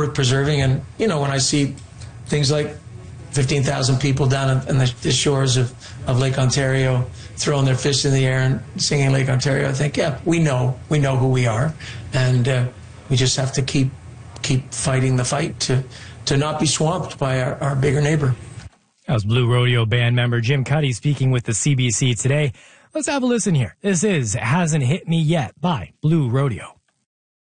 worth preserving. And, you know, when I see things like 15,000 people down on the shores of Lake Ontario throwing their fists in the air and singing Lake Ontario, I think, yeah, we know who we are. And we just have to keep fighting the fight to not be swamped by our bigger neighbor. That was Blue Rodeo band member Jim Cuddy speaking with the CBC today. Let's have a listen here. This is Hasn't Hit Me Yet by Blue Rodeo.